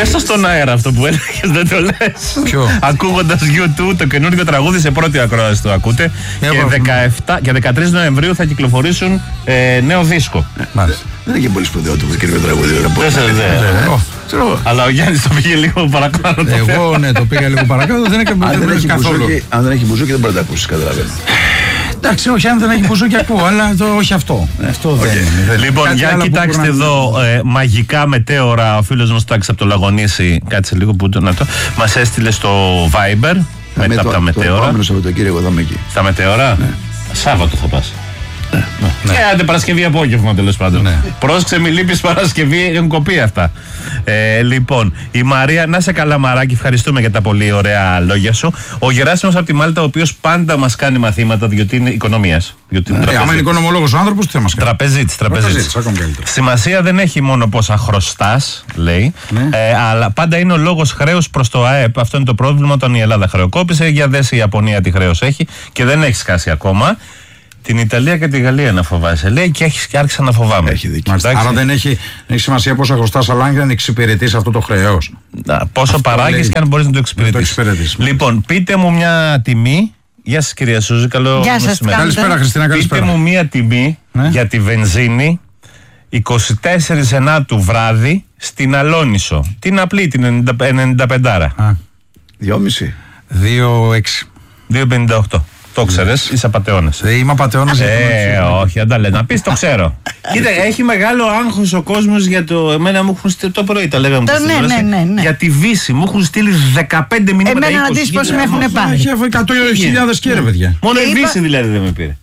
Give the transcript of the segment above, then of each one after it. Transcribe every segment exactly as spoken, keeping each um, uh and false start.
Πες το στον αέρα αυτό που έλεγες, δεν το λες. Ποιο? Ακούγοντας γιου τού, το καινούργιο τραγούδι σε πρώτη ακρόαση το ακούτε. Και, δεκαεπτά, και δεκατρείς Νοεμβρίου θα κυκλοφορήσουν ε, νέο δίσκο. Μάλιστα. Δεν είναι και πολύ σπουδαίο το καινούργιο τραγούδι. Αλλά ο Γιάννης το πήγε λίγο παρακάτω. Εγώ ναι, το πήγα λίγο παρακάτω. Δεν είναι καθόλου. Αν δεν έχει μπουζούκι δεν μπορεί να τα ακούσει, καταλαβαίνω. Εντάξει, όχι, αν δεν έχει μπουζούκι ακούω, αλλά το, όχι αυτό. Αυτό δεν είναι. Λοιπόν, για κοιτάξτε εδώ, ε, μαγικά μετέωρα, ο φίλος μας Τάκης από το Λαγονήσι, κάτσε λίγο που το να το, μας έστειλε στο Viber, μετά από τα μετέωρα. Το επόμενο Σαββατοκύριακο θα είμαι εκεί. Στα μετέωρα, ναι. Σάββατο θα πας. Ναι. Ναι. Και άντε Παρασκευή απόγευμα τέλος πάντων. Ναι. Πρόσεξε, μη λείπεις Παρασκευή, έχουν κοπεί αυτά. Ε, λοιπόν, η Μαρία, να σε καλά Μαράκι, ευχαριστούμε για τα πολύ ωραία λόγια σου. Ο Γεράσιμος από τη Μάλτα, ο οποίος πάντα μας κάνει μαθήματα, διότι είναι οικονομίας. Διότι ναι, είναι άμα είναι οικονομολόγος ο άνθρωπος, τι θα μας κάνει. Τραπεζίτης, τραπεζίτης. Σημασία δεν έχει μόνο πόσα χρωστάς, λέει, ναι. ε, αλλά πάντα είναι ο λόγος χρέους προς το ΑΕΠ. Αυτό είναι το πρόβλημα όταν η Ελλάδα χρεοκόπησε. Για δες η Ιαπωνία τι χρέος έχει και δεν έχει σκάσει ακόμα. Την Ιταλία και τη Γαλλία να φοβάσαι, λέει, και έχει άρχισα να φοβάμαι. Έχει δίκιο. Άρα δεν έχει, έχει σημασία πόσα χρωστάς, αλλά αν εξυπηρετείς αυτό το χρέος. Πόσο παράγεις και αν μπορείς να το εξυπηρετήσεις. Λοιπόν, πείτε μου μια τιμή. Γεια σας κυρία Σούζη, καλό μεσημέρι. Καλησπέρα Χριστίνα, καλησπέρα. Πείτε μου μια τιμή ναι. για τη βενζίνη εικοστή τέταρτη Ενάτου βράδυ στην Αλόνισο. Την απλή, την ενενήντα πέντε. Δυόμιση. Δύο έξι. δύο πενήντα οκτώ. Το ξέρεις, είσαι απατεώνας. Ε, είμαι απατεώνας. Ε, όχι, αν τα λες. Να πεις, το ξέρω. Κοίτα, έχει μεγάλο άγχος ο κόσμος για το. Εμένα μου έχουν στείλει το πρωί, τα λέγαμε το, ναι, ναι, ναι, ναι. Για τη Βύση μου έχουν στείλει δεκαπέντε μηνύματα. Εμένα να δεις πώς με έχουν πάρει. Έχει εκατό χιλιάδες κύριε παιδιά. Μόνο η Βύση δηλαδή δεν με πήρε.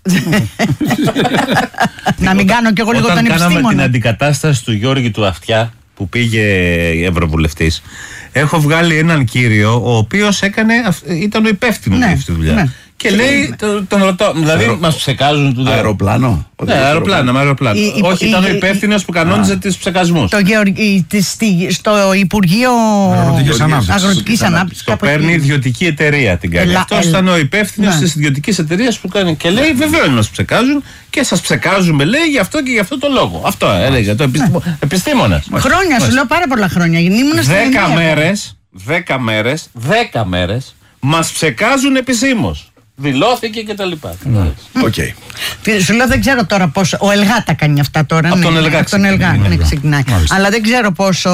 Να μην κάνω κι εγώ λίγο τον επιστήμονα. Όταν κάναμε την αντικατάσταση του Γιώργη του Αυτιά που πήγε ευρωβουλευτής, έχω βγάλει έναν κύριο ο οποίος έκανε, ήταν ο υπεύθυνος για αυτή τη δουλειά. Και λέει, τον ρωτώ, δηλαδή μας ψεκάζουν του αεροπλάνο. Ναι, αεροπλάνο, αεροπλάνο. Όχι, ήταν ο υπεύθυνος που κανόνιζε τις ψεκασμούς. Στο Υπουργείο Αγροτικής Ανάπτυξης. Το παίρνει ιδιωτική εταιρεία την κάνει. Αυτός ήταν ο υπεύθυνος της ιδιωτικής εταιρείας που κάνει. Και λέει, βεβαίως μας ψεκάζουν και σας ψεκάζουμε, λέει, γι' αυτό και γι' αυτό το λόγο. Αυτό έλεγε το επιστήμονας. Χρόνια, σου λέω πάρα πολλά χρόνια. Δέκα μέρες, δέκα μέρες, δέκα μέρες μας ψεκάζουν επισήμως. Δηλώθηκε και τα λοιπά. Οκ. Σου λέω δεν ξέρω τώρα πόσο. Ο Ελγά τα κάνει αυτά τώρα. Από τον Ελγά ξεκινάει. Αλλά δεν ξέρω πόσο.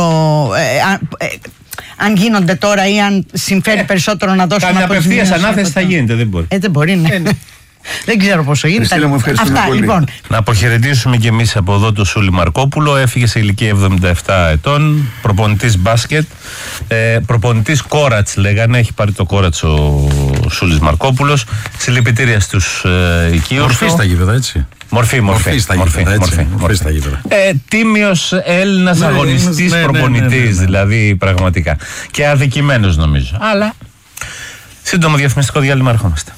Αν γίνονται τώρα ή αν συμφέρει περισσότερο να δώσουμε. Κάμια απευθείας ανάθεση θα γίνεται, δεν μπορεί. Ε, δεν μπορεί, ναι. Δεν ξέρω πόσο είναι. Αυτά πολύ. Λοιπόν. Να αποχαιρετήσουμε και εμείς από εδώ τον Σούλη Μαρκόπουλο. Έφυγε σε ηλικία εβδομήντα επτά ετών. Προπονητής μπάσκετ. Ε, προπονητής κόρατς λέγανε. Έχει πάρει το κόρατς ο Σούλης Μαρκόπουλος. Συλληπιτήρια στους ε, οικείους. Μορφή στα γήπεδα, έτσι. Μορφή, μορφή. Μορφή στα γήπεδα, έτσι. Μορφή στα γήπεδα. Ε, τίμιος Έλληνας ναι, αγωνιστής ναι, προπονητής, ναι, ναι, ναι, ναι. δηλαδή πραγματικά. Και αδικημένος νομίζω. Αλλά σύντομο διαφημιστικό διάλειμμα ερχόμαστε.